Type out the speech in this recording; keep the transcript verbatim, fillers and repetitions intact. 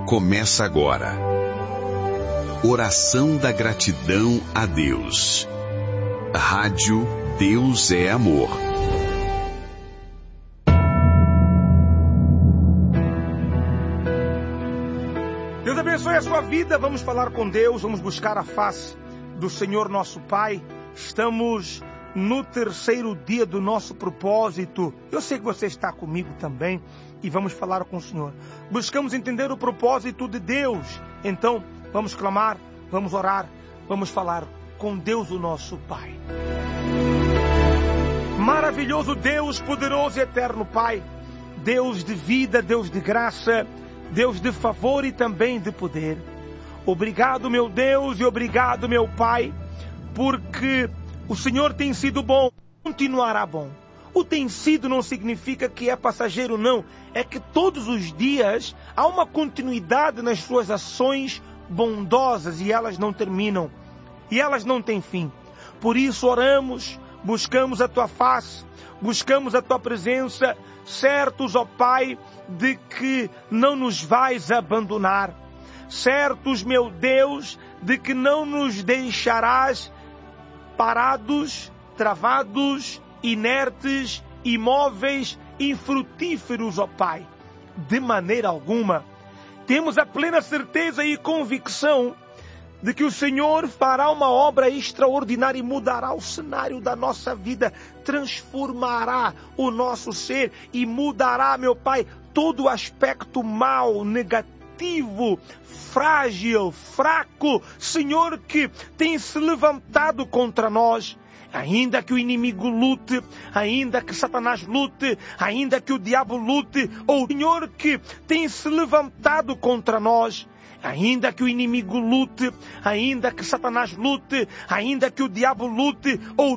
começa agora. Oração da gratidão a Deus. Rádio Deus é Amor. Deus abençoe a sua vida. Vamos falar com Deus, vamos buscar a face do Senhor nosso Pai. Estamos no terceiro dia do nosso propósito. Eu sei que você está comigo também e vamos falar com o Senhor. Buscamos entender o propósito de Deus. Então, vamos clamar, vamos orar, vamos falar com Deus, o nosso Pai. Maravilhoso Deus, poderoso e eterno Pai, Deus de vida, Deus de graça, Deus de favor e também de poder. Obrigado, meu Deus, e obrigado, meu Pai, porque o Senhor tem sido bom, continuará bom. O tem sido não significa que é passageiro, não. É que todos os dias há uma continuidade nas suas ações bondosas e elas não terminam. E elas não têm fim. Por isso oramos, buscamos a Tua face, buscamos a Tua presença, certos, ó Pai, de que não nos vais abandonar. Certos, meu Deus, de que não nos deixarás parados, travados, inertes, imóveis, infrutíferos, ó Pai. De maneira alguma. Temos a plena certeza e convicção de que o Senhor fará uma obra extraordinária e mudará o cenário da nossa vida, transformará o nosso ser e mudará, meu Pai, todo o aspecto mau, negativo, frágil, fraco, Senhor, que tem se levantado contra nós. Ainda que o inimigo lute, ainda que Satanás lute, ainda que o diabo lute, ou o Senhor que tem se levantado contra nós, ainda que o inimigo lute, ainda que Satanás lute, ainda que o diabo lute, ou